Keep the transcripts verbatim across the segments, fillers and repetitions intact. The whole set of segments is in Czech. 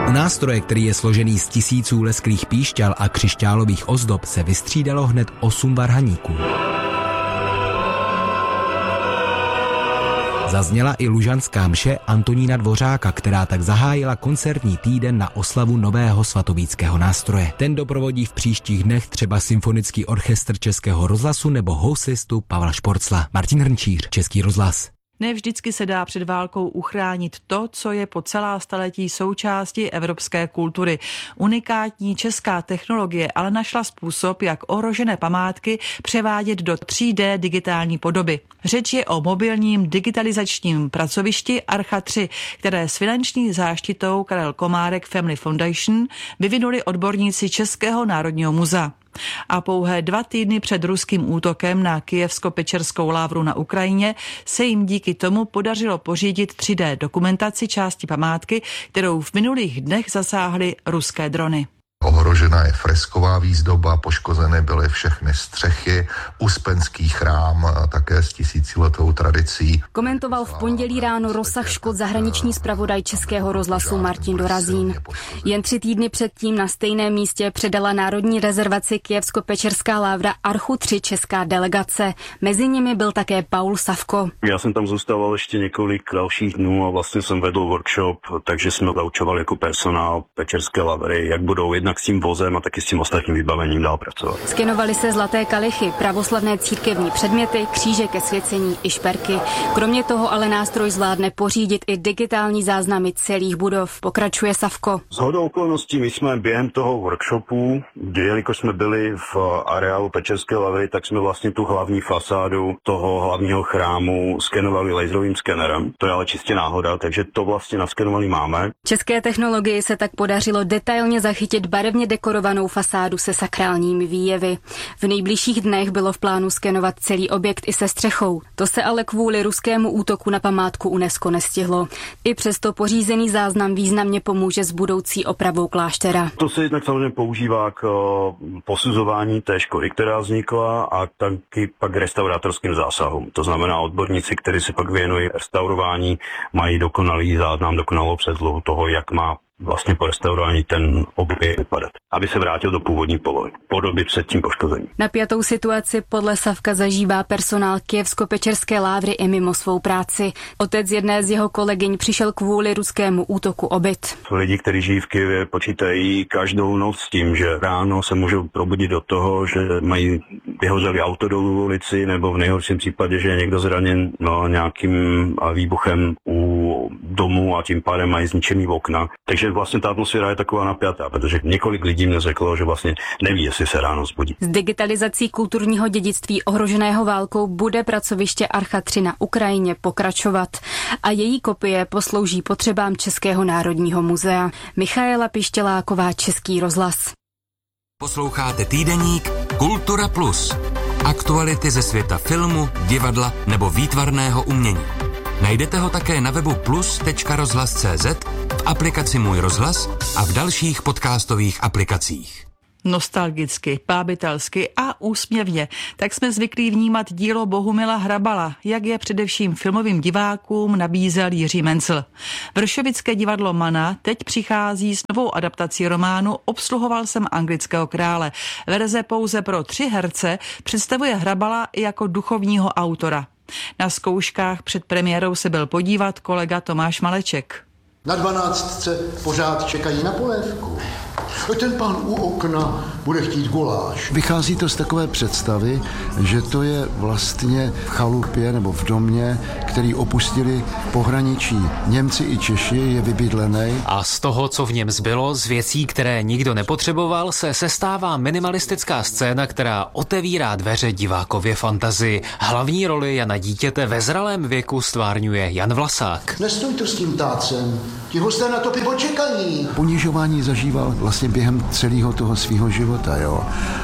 U nástroje, který je složený z tisíců lesklých píšťal a křišťálových ozdob, se vystřídalo hned osm varhaníků. Zazněla i lužanská mše Antonína Dvořáka, která tak zahájila koncertní týden na oslavu nového svatovíckého nástroje. Ten doprovodí v příštích dnech třeba Symfonický orchestr Českého rozhlasu nebo housistu Pavla Šporcla. Martin Hrnčíř, Český rozhlas. Ne vždycky se dá před válkou uchránit to, co je po celá staletí součástí evropské kultury. Unikátní česká technologie ale našla způsob, jak ohrožené památky převádět do tři dé digitální podoby. Řeč je o mobilním digitalizačním pracovišti Archa tři, které s finanční záštitou Karel Komárek Family Foundation vyvinuli odborníci Českého národního muzea. A pouhé dva týdny před ruským útokem na Kyjevsko-Pečerskou lávru na Ukrajině se jim díky tomu podařilo pořídit tři dé dokumentaci části památky, kterou v minulých dnech zasáhly ruské drony. Ohrožena je fresková výzdoba, poškozené byly všechny střechy, Uspenský chrám také s tisíciletou tradicí. Komentoval v pondělí ráno rozsah škod zahraniční zpravodaj Českého rozhlasu Martin Dorazín. Jen tři týdny předtím na stejném místě předala Národní rezervaci Kyjevsko-Pečerská lávra Archu tři česká delegace. Mezi nimi byl také Paul Savko. Já jsem tam zůstával ještě několik dalších dnů a vlastně jsem vedl workshop, takže jsme zaučovali jako personál Pečerské lavry, jak budou jednak s tím vozem a taky s tím ostatním vybavením dál pracovat. Skenovali se zlaté kalichy, pravoslavné církevní předměty, kříže ke svěcení i šperky. Kromě toho ale nástroj zvládne pořídit i digitální záznamy celých budov, pokračuje Savko. Shodou okolností my jsme během toho workshopu, kdy jelikož jsme byli v areálu Pečerské lavry, tak jsme vlastně tu hlavní fasádu toho hlavního chrámu skenovali laserovým skenerem. To je ale čistě náhoda, takže to vlastně naskenovaný máme. České technologii se tak podařilo detailně zachytit barevně dekorovanou fasádu se sakrálními výjevy. V nejbližších dnech bylo v plánu skenovat celý objekt i se střechou. To se ale kvůli ruskému útoku na památku UNESCO nestihlo. I přesto pořízený záznam významně pomůže s budoucí opravou kláštera. To se jednak samozřejmě používá k posuzování té škody, která vznikla, a taky pak restaurátorským zásahům. To znamená, odborníci, kteří se pak věnují restaurování, mají dokonalý záznam, dokonalou předlohu toho, jak má vlastně po restaurování ten objekt vypadat, aby se vrátil do původní polohy, podoby před tím poškozením. Napjatou situaci podle Savka zažívá personál Kyjevsko-Pečerské lávry i mimo svou práci. Otec jedné z jeho kolegyň přišel kvůli ruskému útoku o byt. Lidi, kteří žijí v Kyjevě, počítají každou noc s tím, že ráno se můžou probudit do toho, že mají vyhořelý auto dolů v ulici, nebo v nejhorším případě, že je někdo zraněn no, nějakým výbuchem u domu a tím pádem mají zničený okna. Takže vlastně ta atmosféra je taková napjatá, protože několik lidí mě řeklo, že vlastně neví, jestli se ráno zbudí. S digitalizací kulturního dědictví ohroženého válkou bude pracoviště Archa tři na Ukrajině pokračovat a její kopie poslouží potřebám Českého národního muzea. Michaela Pištěláková, Český rozhlas. Posloucháte týdeník Kultura Plus. Aktuality ze světa filmu, divadla nebo výtvarného umění. Najdete ho také na webu plus tečka rozhlas tečka cé zet, v aplikaci Můj rozhlas a v dalších podcastových aplikacích. Nostalgicky, pábitelsky a úsměvně. Tak jsme zvyklí vnímat dílo Bohumila Hrabala, jak je především filmovým divákům nabízel Jiří Mencl. Vršovické divadlo Mana teď přichází s novou adaptací románu Obsluhoval jsem anglického krále. Verze pouze pro tři herce představuje Hrabala jako duchovního autora. Na zkouškách před premiérou se byl podívat kolega Tomáš Maleček. Na dvanáctce pořád čekají na polévku. Ten pán u okna bude chtít guláš. Vychází to z takové představy, že to je vlastně v chalupě nebo v domě, který opustili v pohraničí Němci i Češi, je vybydlený. A z toho, co v něm zbylo, z věcí, které nikdo nepotřeboval, se sestává minimalistická scéna, která otevírá dveře divákově fantazii. Hlavní roli Jana Dítěte ve zralém věku stvárňuje Jan Vlasák. Nestojte s tím tácem, ti hosté na to pivo čekají. Ponižování zažíval vlastně během celého toho svého života. života, jo.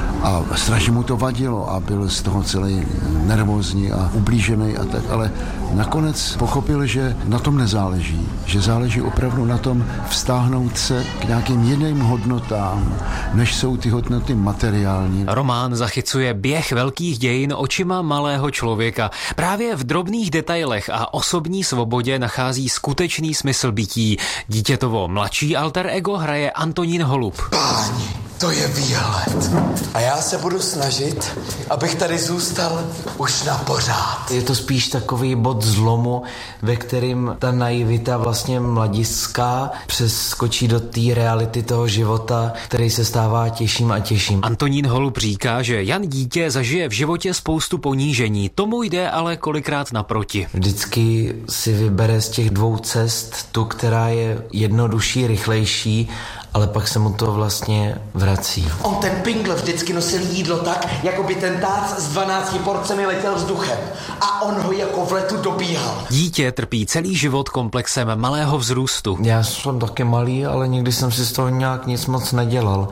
A strašně mu to vadilo a byl z toho celý nervózní a ublížený a tak, ale nakonec pochopil, že na tom nezáleží, že záleží opravdu na tom vztáhnout se k nějakým jiným hodnotám, než jsou ty hodnoty materiální. Román zachycuje běh velkých dějin očima malého člověka. Právě v drobných detailech a osobní svobodě nachází skutečný smysl bytí. Dítětovo mladší alter ego hraje Antonín Holub. Páni, to je výhled. A já se budu snažit, abych tady zůstal už na pořád. Je to spíš takový bod zlomu, ve kterým ta naivita vlastně mladiská přeskočí do té reality toho života, který se stává těžším a těžším. Antonín Holub říká, že Jan Dítě zažije v životě spoustu ponížení. Tomu jde ale kolikrát naproti. Vždycky si vybere z těch dvou cest tu, která je jednodušší, rychlejší, ale pak se mu to vlastně vrací. On ten Pingl vždycky nosil jídlo tak, jako by ten tác s dvanácti porcemi letěl vzduchem. A on ho jako v letu dobíhal. Dítě trpí celý život komplexem malého vzrůstu. Já jsem taky malý, ale nikdy jsem si z toho nějak nic moc nedělal.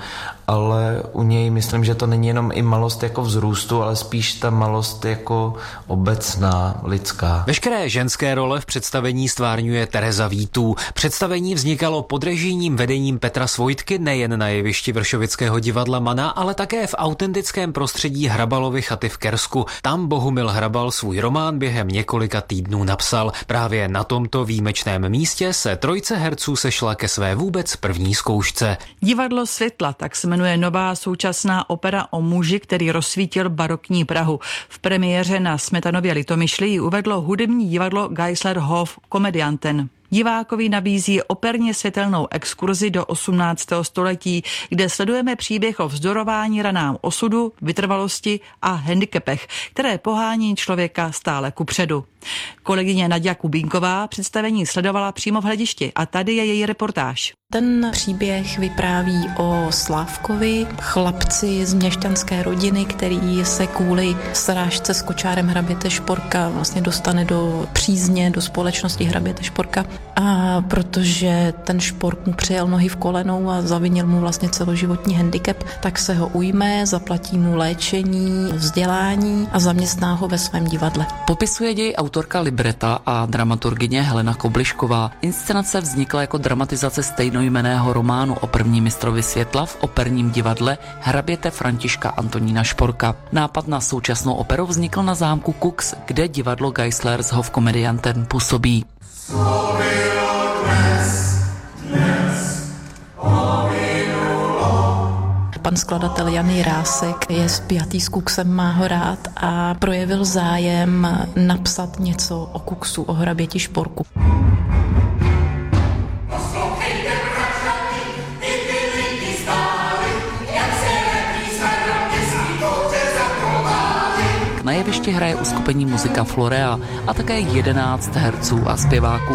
Ale u něj myslím, že to není jenom i malost jako vzrůstu, ale spíš ta malost jako obecná, lidská. Veškeré ženské role v představení stvárňuje Tereza Vítů. Představení vznikalo pod režijním vedením Petra Svojtky nejen na jevišti Vršovického divadla Mana, ale také v autentickém prostředí Hrabalovy chaty v Kersku. Tam Bohumil Hrabal svůj román během několika týdnů napsal. Právě na tomto výjimečném místě se trojice herců sešla ke své vůbec první zkoušce. Divadlo světla, tak se jmenuje nová současná opera o muži, který rozsvítil barokní Prahu. V premiéře na Smetanově Litomyšli ji uvedlo hudební divadlo Geislerhof Komedianten. Divákovi nabízí operně světelnou exkurzi do osmnáctého století, kde sledujeme příběh o vzdorování ranám osudu, vytrvalosti a handicapech, které pohání člověka stále kupředu. Kolegyně Naďa Kubínková představení sledovala přímo v hledišti a tady je její reportáž. Ten příběh vypráví o Slávkovi, chlapci z měšťanské rodiny, který se kvůli srážce s kočárem hraběte Šporka vlastně dostane do přízně, do společnosti hraběte Šporka. A protože ten Špork mu přijel nohy v kolenou a zavinil mu vlastně celoživotní handicap, tak se ho ujme, zaplatí mu léčení, vzdělání a zaměstná ho ve svém divadle. Popisuje děj autorka libreta a dramaturgyně Helena Koblišková. Inscenace vznikla jako dramatizace stejnojmenného románu o prvním mistrovi světla v operním divadle hraběte Františka Antonína Šporka. Nápad na současnou operu vznikl na zámku Kux, kde divadlo Geislershof Komedianten působí. Pan skladatel Jan Jirásek je spjatý s Kuksem, má ho rád a projevil zájem napsat něco o Kuksu, o hraběti Šporku. Na jevišti hraje uskupení Muzika Florea a také jedenáct herců a zpěváků.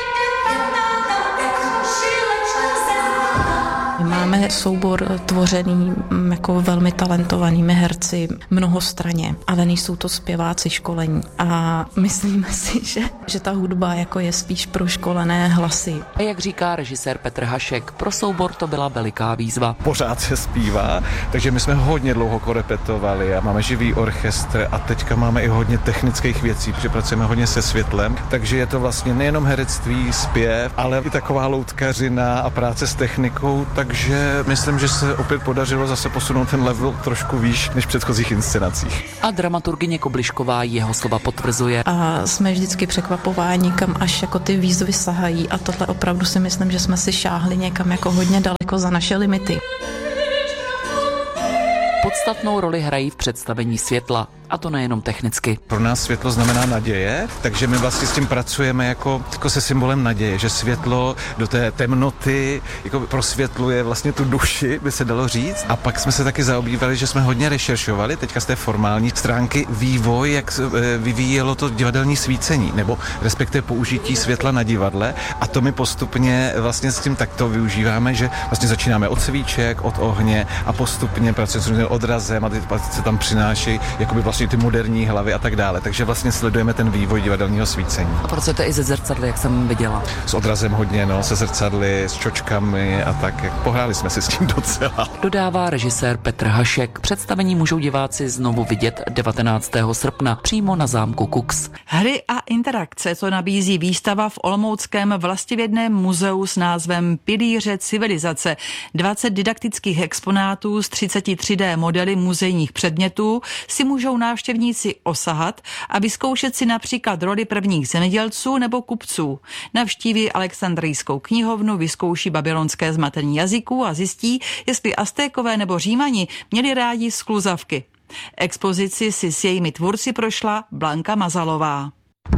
Máme soubor tvořený jako velmi talentovanými herci mnohostraně, ale nejsou to zpěváci školení. A myslíme si, že, že ta hudba jako je spíš pro školené hlasy. A jak říká režisér Petr Hašek, pro soubor to byla veliká výzva. Pořád se zpívá, takže my jsme hodně dlouho korepetovali a máme živý orchestr a teďka máme i hodně technických věcí, protože pracujeme hodně se světlem, takže je to vlastně nejenom herectví, zpěv, ale i taková loutkařina a práce s technikou, takže myslím, že se opět podařilo zase posunout ten level trošku výš než v předchozích inscenacích. A dramaturgyně Koblišková jeho slova potvrzuje. A jsme vždycky překvapováni, kam až jako ty výzvy sahají a tohle opravdu si myslím, že jsme si šáhli někam jako hodně daleko za naše limity. Podstatnou roli hrají v představení světla, a to nejenom technicky. Pro nás světlo znamená naděje, takže my vlastně s tím pracujeme jako, jako se symbolem naděje, že světlo do té temnoty jako prosvětluje vlastně tu duši, by se dalo říct. A pak jsme se taky zaobývali, že jsme hodně rešeršovali, teďka z té formální stránky, vývoj, jak vyvíjelo to divadelní svícení, nebo respektive použití světla na divadle. A to my postupně vlastně s tím takto využíváme, že vlastně začínáme od svíček, od ohně a postupně pracujeme s odrazem a teď se tam přináší jakoby vlastně vlastně ty moderní hlavy a tak dále. Takže vlastně sledujeme ten vývoj divadelního svícení. A pracujete i ze zrcadly, jak jsem viděla. S odrazem hodně, no, se zrcadly, s čočkami a tak. Jak pohráli jsme si s tím docela. Dodává režisér Petr Hašek. Představení můžou diváci znovu vidět devatenáctého srpna přímo na zámku Kux. Hry a interakce, co nabízí výstava v olomouckém vlastivědném muzeu s názvem Pilíře civilizace. dvacet didaktických exponátů z třiceti tři dé modely muzejních předmětů si můžou návštěvníci osahat a vyzkoušet si například roli prvních zemědělců nebo kupců. Navštíví Alexandrijskou knihovnu, vyzkouší babylonské zmatení jazyků a zjistí, jestli Aztékové nebo Římani měli rádi skluzavky. Expozici si s jejími tvůrci prošla Blanka Mazalová.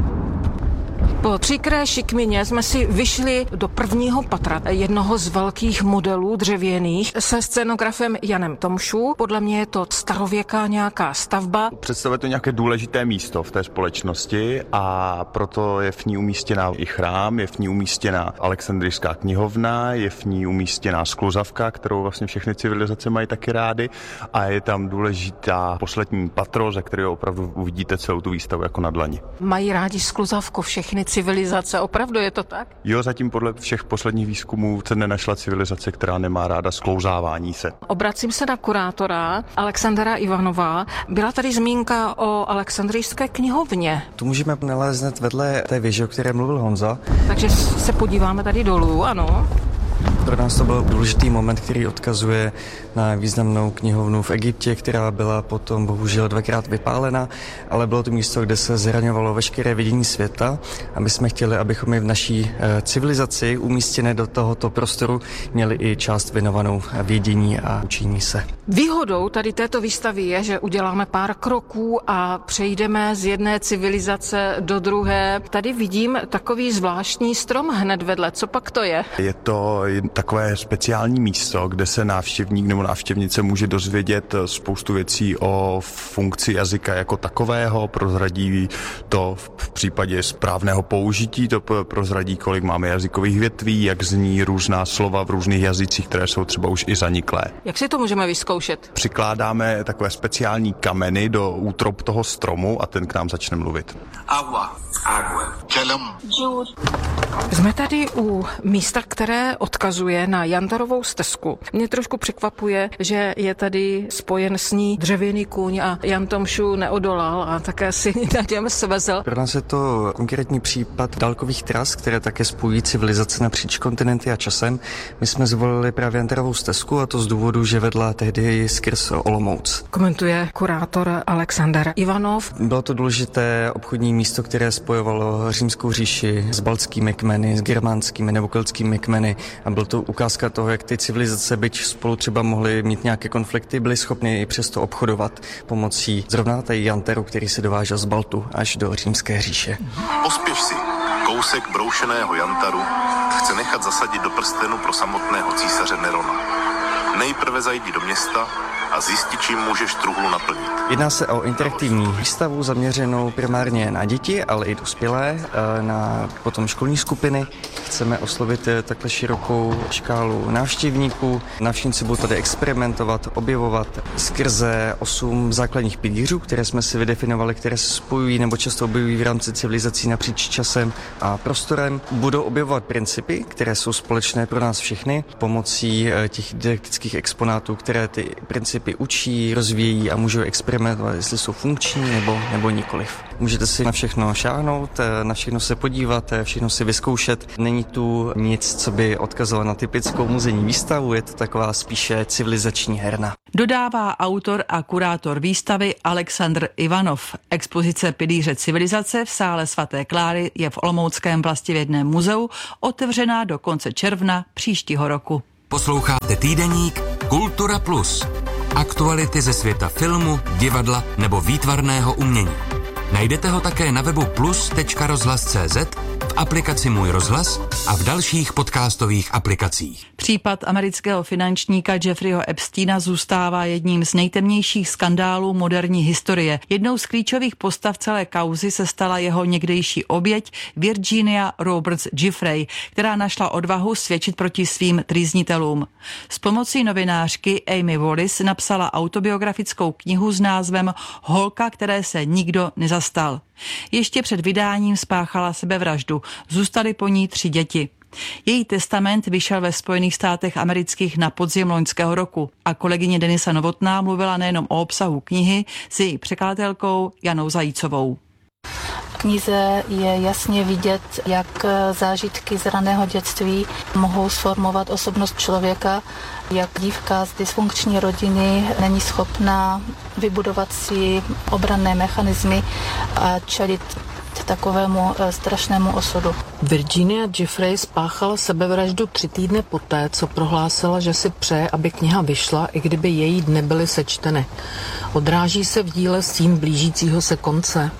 Po příkré šikmině jsme si vyšli do prvního patra jednoho z velkých modelů dřevěných se scenografem Janem Tomšů. Podle mě je to starověká nějaká stavba. Představuje to nějaké důležité místo v té společnosti a proto je v ní umístěná i chrám, je v ní umístěná Alexandrijská knihovna, je v ní umístěná skluzavka, kterou vlastně všechny civilizace mají taky rády, a je tam důležitá poslední patro, ze kterého opravdu uvidíte celou tu výstavu jako na dlani. Mají rádi skluzavku všechny civilizace, opravdu je to tak? Jo, zatím podle všech posledních výzkumů se nenašla civilizace, která nemá ráda sklouzávání se. Obracím se na kurátora Alexandra Ivanova. Byla tady zmínka o Alexandrijské knihovně. Tu můžeme nalézt vedle té věže, o které mluvil Honza. Takže se podíváme tady dolů, ano. Pro nás to byl důležitý moment, který odkazuje na významnou knihovnu v Egyptě, která byla potom bohužel dvakrát vypálena, ale bylo to místo, kde se zraňovalo veškeré vidění světa a my jsme chtěli, abychom i v naší civilizaci umístěné do tohoto prostoru měli i část věnovanou vědění a učení se. Výhodou tady této výstavy je, že uděláme pár kroků a přejdeme z jedné civilizace do druhé. Tady vidím takový zvláštní strom hned vedle. Co pak to je? Je to takové speciální místo, kde se návštěvník nebo návštěvnice může dozvědět spoustu věcí o funkci jazyka jako takového, prozradí to v případě správného použití, to prozradí, kolik máme jazykových větví, jak zní různá slova v různých jazycích, které jsou třeba už i zaniklé. Jak si to můžeme vyzkoušet? Přikládáme takové speciální kameny do útrop toho stromu a ten k nám začne mluvit. Agua, agua, čelem. Jsme tady u místa, které odkazuje na Jantarovou stezku. Mě trošku překvapuje, že je tady spojen s ní dřevěný kůň a Jan Tomšů neodolal a také si na něm svezl. Pro nás je to konkrétní případ dálkových tras, které také spojují civilizace napříč kontinenty a časem. My jsme zvolili právě Jantarovou stezku a to z důvodu, že vedla tehdy skrz Olomouc. Komentuje kurátor Alexander Ivanov. Bylo to důležité obchodní místo, které spojovalo Římskou říši s baltskými kmeny, s germánskými nebo keltskými kmeny a byl to ukázka toho, jak ty civilizace, byť spolu třeba mohly mít nějaké konflikty, byly schopny i přesto obchodovat pomocí zrovna tady Janteru, který se dovážel z Baltu až do Římské říše. Pospěš si, kousek broušeného Jantaru chce nechat zasadit do prstenu pro samotného císaře Nerona. Nejprve zajdi do města a zjistí, čím můžeš truhlu naplnit. Jedná se o interaktivní výstavu zaměřenou primárně na děti, ale i dospělé, na potom školní skupiny. Chceme oslovit takhle širokou škálu návštěvníků. Návštěvníci budou tady experimentovat, objevovat skrze osm základních pilířů, které jsme si vydefinovali, které se spojují nebo často objevují v rámci civilizací napříč časem a prostorem. Budou objevovat principy, které jsou společné pro nás všechny, pomocí těch didaktických exponátů, které ty principy učí, rozvíjí a můžou experimentovat, jestli jsou funkční nebo, nebo nikoliv. Můžete si na všechno šáhnout, na všechno se podívat, všechno si vyzkoušet. Není tu nic, co by odkazovalo na typickou muzejní výstavu, je to taková spíše civilizační herna. Dodává autor a kurátor výstavy Alexandr Ivanov. Expozice Pilíře civilizace v sále svaté Kláry je v Olomouckém vlastivědném muzeu otevřená do konce června příštího roku. Posloucháte týdeník Kultura Plus. Aktuality ze světa filmu, divadla nebo výtvarného umění. Najdete ho také na webu plus tečka rozhlas tečka cé zet, v aplikaci Můj rozhlas a v dalších podcastových aplikacích. Případ amerického finančníka Jeffreyho Epsteina zůstává jedním z nejtemnějších skandálů moderní historie. Jednou z klíčových postav celé kauzy se stala jeho někdejší oběť Virginia Roberts Giuffre, která našla odvahu svědčit proti svým trýznitelům. S pomocí novinářky Amy Wallis napsala autobiografickou knihu s názvem Holka, které se nikdo nezastal. Ještě před vydáním spáchala sebevraždu. Zůstaly po ní tři děti. Její testament vyšel ve Spojených státech amerických na podzim loňského roku a kolegyně Denisa Novotná mluvila nejenom o obsahu knihy s její překladatelkou Janou Zajícovou. V knize je jasně vidět, jak zážitky z raného dětství mohou sformovat osobnost člověka, jak dívka z dysfunkční rodiny není schopná vybudovat si obranné mechanismy a čelit takovému strašnému osudu. Virginia Giuffre spáchala sebevraždu tři týdny poté, co prohlásila, že si přeje, aby kniha vyšla, i kdyby její dny byly sečteny. Odráží se v díle stín blížícího se konce?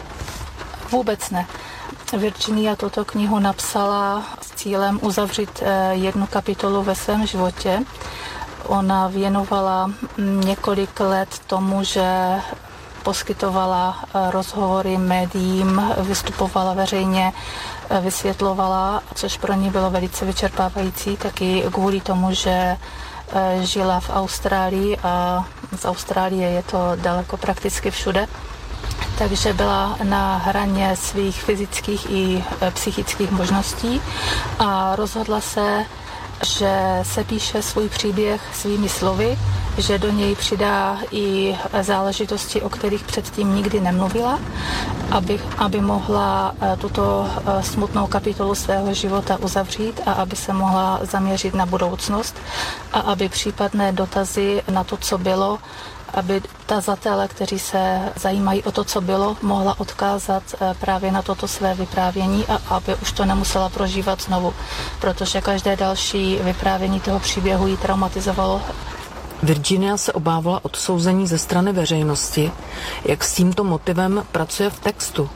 Vůbec ne. Virginia tuto knihu napsala s cílem uzavřít jednu kapitolu ve svém životě. Ona věnovala několik let tomu, že poskytovala rozhovory médiím, vystupovala veřejně, vysvětlovala, což pro ní bylo velice vyčerpávající, taky kvůli tomu, že žila v Austrálii a z Austrálie je to daleko prakticky všude. Takže byla na hraně svých fyzických i psychických možností a rozhodla se, že se píše svůj příběh svými slovy, že do něj přidá i záležitosti, o kterých předtím nikdy nemluvila, aby, aby mohla tuto smutnou kapitolu svého života uzavřít a aby se mohla zaměřit na budoucnost a aby případné dotazy na to, co bylo, aby tazatele, kteří se zajímají o to, co bylo, mohla odkázat právě na toto své vyprávění a aby už to nemusela prožívat znovu, protože každé další vyprávění toho příběhu ji traumatizovalo. Virginia se obávala odsouzení ze strany veřejnosti. Jak s tímto motivem pracuje v textu?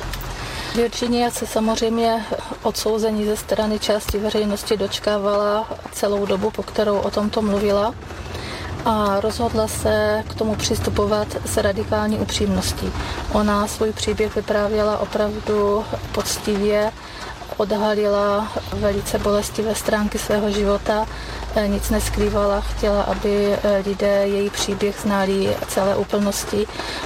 Virginia se samozřejmě odsouzení ze strany části veřejnosti dočkávala celou dobu, po kterou o tomto mluvila. A rozhodla se k tomu přistupovat s radikální upřímností. Ona svůj příběh vyprávěla opravdu poctivě, odhalila velice bolestivé stránky svého života, nic neskrývala, chtěla, aby lidé její příběh znali celé úplnosti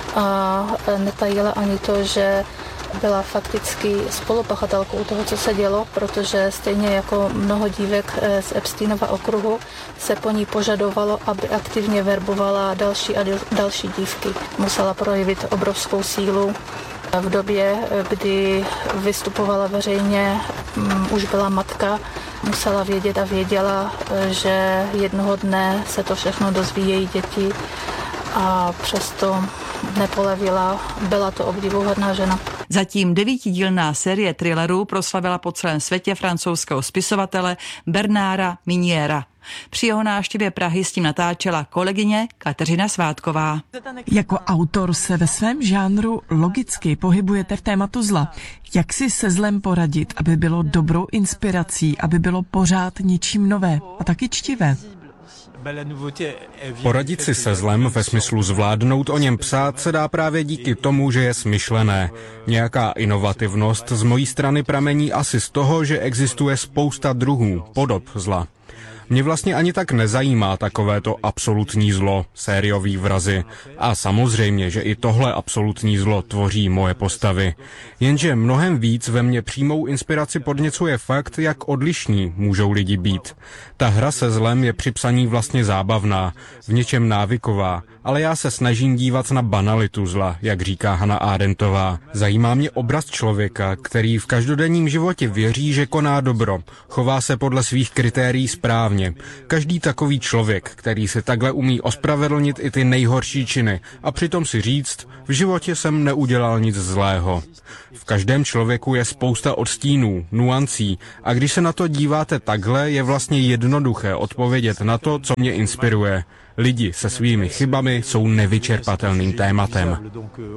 a netajila ani to, že byla fakticky spolupachatelkou toho, co se dělo, protože stejně jako mnoho dívek z Epsteinova okruhu se po ní požadovalo, aby aktivně verbovala další a další dívky. Musela projevit obrovskou sílu. V době, kdy vystupovala veřejně, už byla matka, musela vědět a věděla, že jednoho dne se to všechno dozví její děti a přesto nepolevila. Byla to obdivuhodná žena. Zatím devítidílná série thrillerů proslavila po celém světě francouzského spisovatele Bernarda Miniera. Při jeho návštěvě Prahy s tím natáčela kolegyně Kateřina Svátková. Jako autor se ve svém žánru logicky pohybujete v tématu zla. Jak si se zlem poradit, aby bylo dobrou inspirací, aby bylo pořád něčím nové a taky čtivé? Poradit si se zlem ve smyslu zvládnout o něm psát se dá právě díky tomu, že je smyšlené. Nějaká inovativnost z mojí strany pramení asi z toho, že existuje spousta druhů, podob zla. Mě vlastně ani tak nezajímá takovéto absolutní zlo, sériový vrazy. A samozřejmě, že i tohle absolutní zlo tvoří moje postavy. Jenže mnohem víc ve mně přímou inspiraci podněcuje fakt, jak odlišní můžou lidi být. Ta hra se zlem je při psaní vlastně zábavná, v něčem návyková, ale já se snažím dívat na banalitu zla, jak říká Hannah Arendtová. Zajímá mě obraz člověka, který v každodenním životě věří, že koná dobro, chová se podle svých kritérií správně. Každý takový člověk, který si takhle umí ospravedlnit i ty nejhorší činy a přitom si říct, v životě jsem neudělal nic zlého. V každém člověku je spousta odstínů, nuancí a když se na to díváte takhle, je vlastně jednoduché odpovědět na to, co mě inspiruje. Lidi se svými chybami jsou nevyčerpatelným tématem.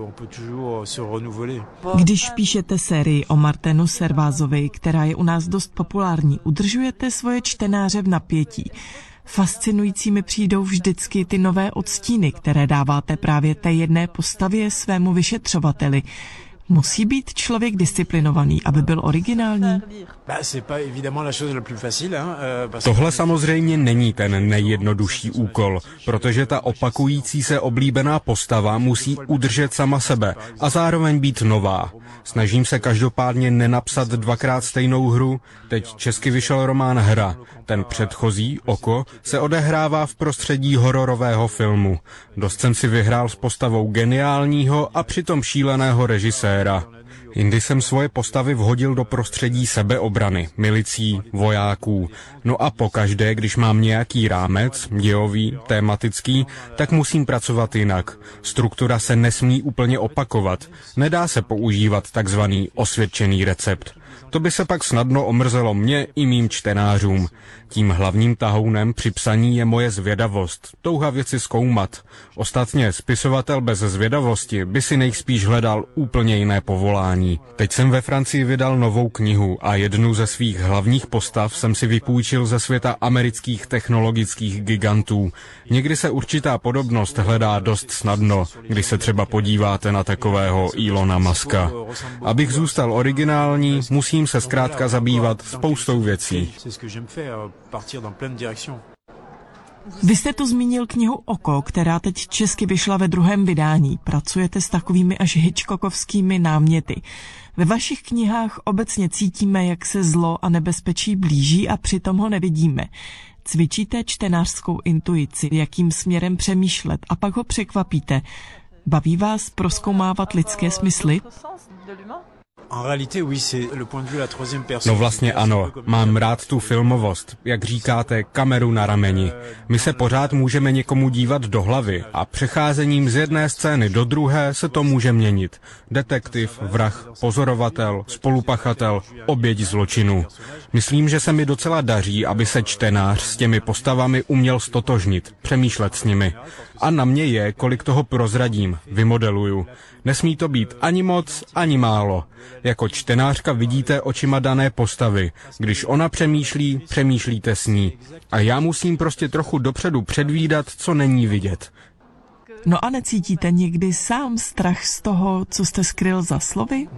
Když píšete sérii o Martinu Servázovi, která je u nás dost populární, udržujete svoje čtenáře v napětí. Fascinujícími přijdou vždycky ty nové odstíny, které dáváte právě té jedné postavě svému vyšetřovateli. Musí být člověk disciplinovaný, aby byl originální? Tohle samozřejmě není ten nejjednodušší úkol, protože ta opakující se oblíbená postava musí udržet sama sebe a zároveň být nová. Snažím se každopádně nenapsat dvakrát stejnou hru. Teď česky vyšel román Hra. Ten předchozí, Oko, se odehrává v prostředí hororového filmu. Dost jsem si vyhrál s postavou geniálního a přitom šíleného režiséra. Jindy jsem svoje postavy vhodil do prostředí sebeobrany, milicí, vojáků. No a pokaždé, když mám nějaký rámec, dějový, tématický, tak musím pracovat jinak. Struktura se nesmí úplně opakovat. Nedá se používat takzvaný osvědčený recept. To by se pak snadno omrzelo mně i mým čtenářům. Tím hlavním tahounem při psaní je moje zvědavost, touha věci zkoumat. Ostatně spisovatel bez zvědavosti by si nejspíš hledal úplně jiné povolání. Teď jsem ve Francii vydal novou knihu a jednu ze svých hlavních postav jsem si vypůjčil ze světa amerických technologických gigantů. Někdy se určitá podobnost hledá dost snadno, když se třeba podíváte na takového Elona Muska. Abych zůstal originální, musím se zkrátka zabývat spoustou věcí. Vy jste tu zmínil knihu Oko, která teď česky vyšla ve druhém vydání. Pracujete s takovými až hitchcockovskými náměty. Ve vašich knihách obecně cítíme, jak se zlo a nebezpečí blíží a přitom ho nevidíme. Cvičíte čtenářskou intuici, jakým směrem přemýšlet a pak ho překvapíte. Baví vás prozkoumávat lidské smysly? No vlastně ano, mám rád tu filmovost, jak říkáte, kameru na rameni. My se pořád můžeme někomu dívat do hlavy a přecházením z jedné scény do druhé se to může měnit. Detektiv, vrah, pozorovatel, spolupachatel, oběť zločinu. Myslím, že se mi docela daří, aby se čtenář s těmi postavami uměl stotožnit, přemýšlet s nimi. A na mě je, kolik toho prozradím, vymodeluju. Nesmí to být ani moc, ani málo. Jako čtenářka vidíte očima dané postavy. Když ona přemýšlí, přemýšlíte s ní. A já musím prostě trochu dopředu předvídat, co není vidět. No a necítíte někdy sám strach z toho, co jste skryl za slovy?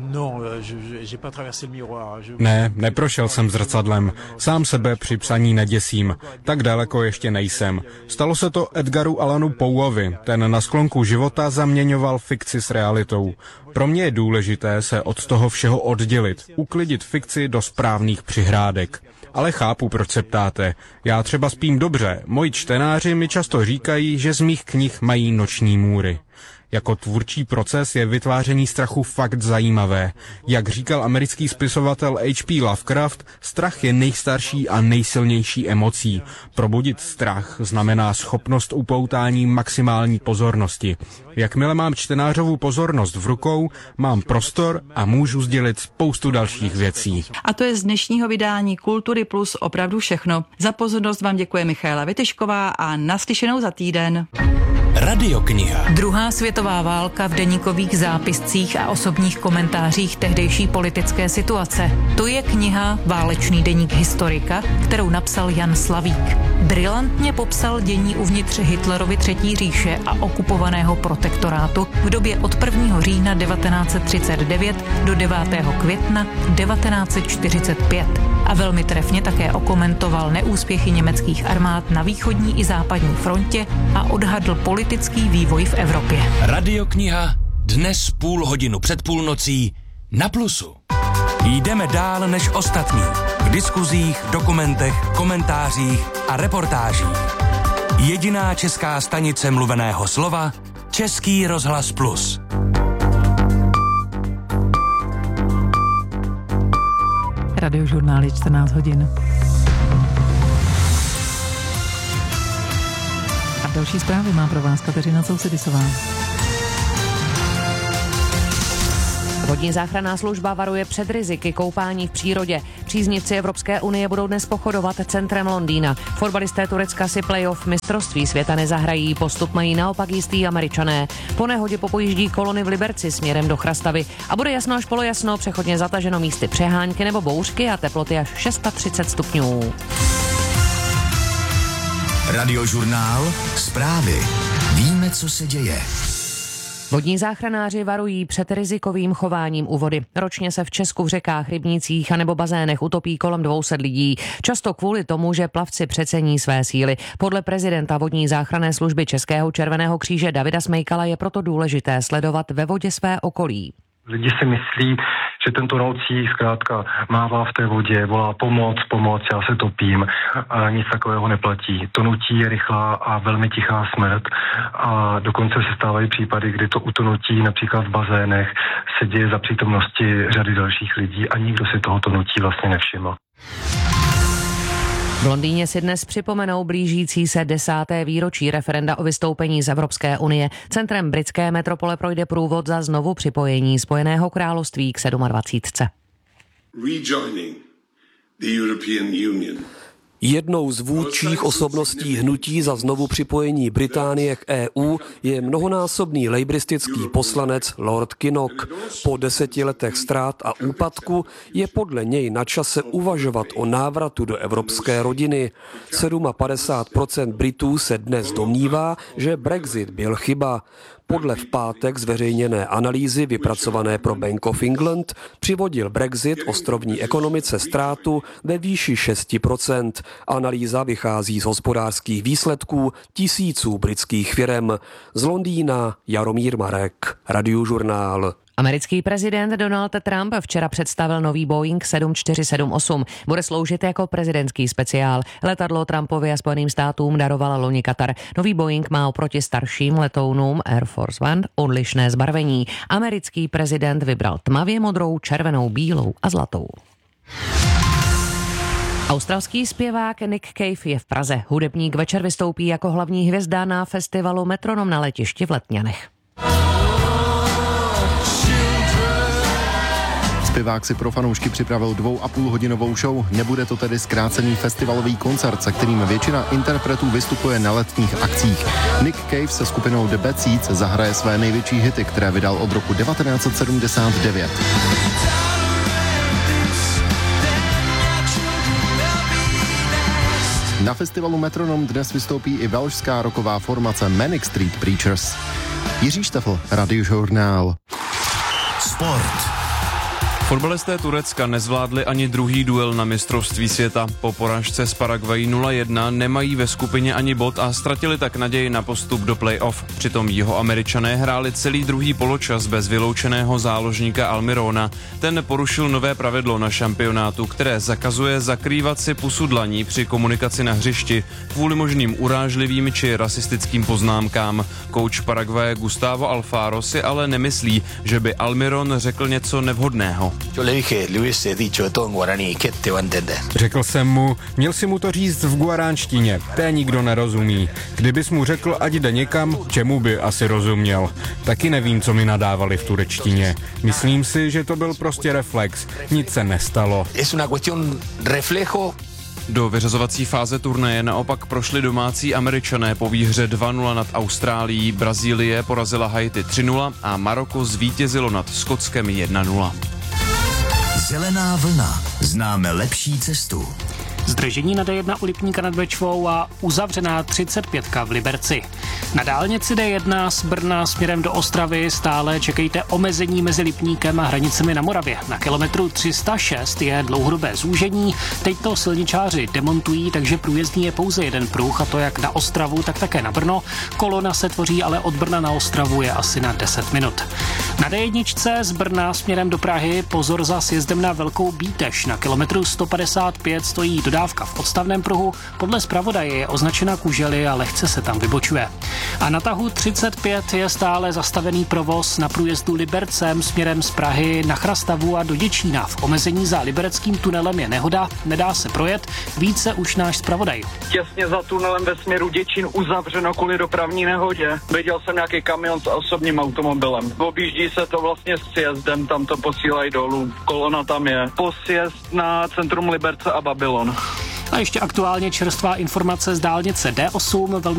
Ne, neprošel jsem zrcadlem. Sám sebe při psaní neděsím. Tak daleko ještě nejsem. Stalo se to Edgaru Allanu Poeovi. Ten na sklonku života zaměňoval fikci s realitou. Pro mě je důležité se od toho všeho oddělit, uklidit fikci do správných přihrádek. Ale chápu, proč se ptáte. Já třeba spím dobře. Moji čtenáři mi často říkají, že z mých knih mají noční můry. Jako tvůrčí proces je vytváření strachu fakt zajímavé. Jak říkal americký spisovatel H P Lovecraft, strach je nejstarší a nejsilnější emocí. Probudit strach znamená schopnost upoutání maximální pozornosti. Jakmile mám čtenářovu pozornost v rukou, mám prostor a můžu sdělit spoustu dalších věcí. A to je z dnešního vydání Kultury Plus opravdu všechno. Za pozornost vám děkuje Michaela Vytyšková a naslyšenou za týden. Radiokniha. Druhá světová válka v deníkových zápiscích a osobních komentářích tehdejší politické situace. To je kniha Válečný deník historika, kterou napsal Jan Slavík. Brilantně popsal dění uvnitř Hitlerovy třetí říše a okupovaného protektorátu v době od prvního října devatenáct set třicet devět do devátého května devatenáct set čtyřicet pět. A velmi trefně také okomentoval neúspěchy německých armád na východní i západní frontě a odhadl politický vývoj v Evropě. Radiokniha dnes půl hodinu před půlnocí na Plusu. Jdeme dál než ostatní. V diskuzích, dokumentech, komentářích a reportážích. Jediná česká stanice mluveného slova Český rozhlas Plus. Radiožurnály čtrnáct hodin. A další zprávy má pro vás Kateřina Sousedisová. Vodní záchranná služba varuje před riziky koupání v přírodě. Příznivci Evropské unie budou dnes pochodovat centrem Londýna. Fotbalisté Turecka si playoff mistrovství světa nezahrají, postup mají naopak jistý Američané. Po nehodě popojíždí kolony v Liberci směrem do Chrastavy a bude jasno až polojasno, přechodně zataženo místy přehánky nebo bouřky a teploty až třicet šest stupňů. Radiožurnál, zprávy. Víme, co se děje. Vodní záchranáři varují před rizikovým chováním u vody. Ročně se v Česku v řekách, rybnících a nebo bazénech utopí kolem dvě stě lidí. Často kvůli tomu, že plavci přecení své síly. Podle prezidenta vodní záchranné služby Českého červeného kříže Davida Smejkala je proto důležité sledovat ve vodě své okolí. Lidi si myslí, že ten tonoucí zkrátka mává v té vodě, volá pomoc, pomoc, já se topím a nic takového neplatí. Tonutí je rychlá a velmi tichá smrt a dokonce se stávají případy, kdy to utonutí například v bazénech se děje za přítomnosti řady dalších lidí a nikdo si toho tonutí vlastně nevšiml. V Londýně si dnes připomenou blížící se desáté výročí referenda o vystoupení z Evropské unie. Centrem britské metropole projde průvod za znovu připojení Spojeného království k dvacítce sedm. Jednou z vůdčích osobností hnutí za znovu připojení Británie k E U je mnohonásobný lejbristický poslanec Lord Kinnock. Po deseti letech ztrát a úpadku je podle něj na čase uvažovat o návratu do evropské rodiny. padesát sedm procent Britů se dnes domnívá, že Brexit byl chyba. Podle v pátek zveřejněné analýzy vypracované pro Bank of England přivodil Brexit ostrovní ekonomice ztrátu ve výši šest procent. Analýza vychází z hospodářských výsledků tisíců britských firem. Z Londýna Jaromír Marek, Radiožurnál. Americký prezident Donald Trump včera představil nový Boeing sedm čtyři sedm osm. Bude sloužit jako prezidentský speciál. Letadlo Trumpovi a Spojeným státům darovala loni Katar. Nový Boeing má oproti starším letounům Air Force One odlišné zbarvení. Americký prezident vybral tmavě modrou, červenou, bílou a zlatou. Australský zpěvák Nick Cave je v Praze. Hudebník večer vystoupí jako hlavní hvězda na festivalu Metronom na letišti v Letňanech. Zpěvák si pro fanoušky připravil dvou a půl hodinovou show. Nebude to tedy zkrácený festivalový koncert, se kterým většina interpretů vystupuje na letních akcích. Nick Cave se skupinou The Bad Seeds zahraje své největší hity, které vydal od roku devatenáct set sedmdesát devět. Na festivalu Metronom dnes vystoupí i velšská rocková formace Manic Street Preachers. Jiří Štefl, Radiožurnál. Sport. Fotbalisté Turecka nezvládli ani druhý duel na mistrovství světa. Po porážce z Paraguají nula jedna nemají ve skupině ani bod a ztratili tak naději na postup do play-off. Přitom Jihoameričané hráli celý druhý poločas bez vyloučeného záložníka Almirona. Ten porušil nové pravidlo na šampionátu, které zakazuje zakrývat si pusu dlaní při komunikaci na hřišti kvůli možným urážlivým či rasistickým poznámkám. Kouč Paraguaje Gustavo Alfaro si ale nemyslí, že by Almiron řekl něco nevhodného. Řekl jsem mu, měl si mu to říct v guaránštině, té nikdo nerozumí. Kdybys mu řekl, ať jde někam, čemu by asi rozuměl. Taky nevím, co mi nadávali v turečtině. Myslím si, že to byl prostě reflex, nic se nestalo. Do vyřazovací fáze turnaje naopak prošli domácí Američané po výhře dva nula nad Austrálií, Brazílie porazila Haiti tři nula a Maroko zvítězilo nad Skotskem jedna nula. Zelená vlna. Známe lepší cestu. Zdržení na D jedna u Lipníka nad Bečvou a uzavřená třicet pět v Liberci. Na dálnici D jedna z Brna směrem do Ostravy stále čekejte omezení mezi Lipníkem a hranicemi na Moravě. Na kilometru tři sta šest je dlouhodobé zúžení. Teď to silničáři demontují, takže průjezdný je pouze jeden pruh, a to jak na Ostravu, tak také na Brno. Kolona se tvoří ale od Brna na Ostravu je asi na deset minut. Na D jedna z Brna směrem do Prahy pozor za sjezdem na Velkou Bíteš. Na kilometru sto padesát pět stojí dodávka v odstavném pruhu. Podle zpravodaje je označena kužely a lehce se tam vybočuje. A na tahu třicet pět je stále zastavený provoz na průjezdu Libercem směrem z Prahy na Chrastavu a do Děčína. V omezení za libereckým tunelem je nehoda, nedá se projet. Více už náš zpravodaj. Těsně za tunelem ve směru Děčín uzavřeno kvůli dopravní nehodě. Viděl jsem nějaký kamion s osobním automobilem. Objíždí Spojí se to vlastně s sjezdem, tam to posílají dolů. Kolona tam je. Posjezd na centrum Liberce a Babylon. A ještě aktuálně čerstvá informace z dálnice D osm, velmi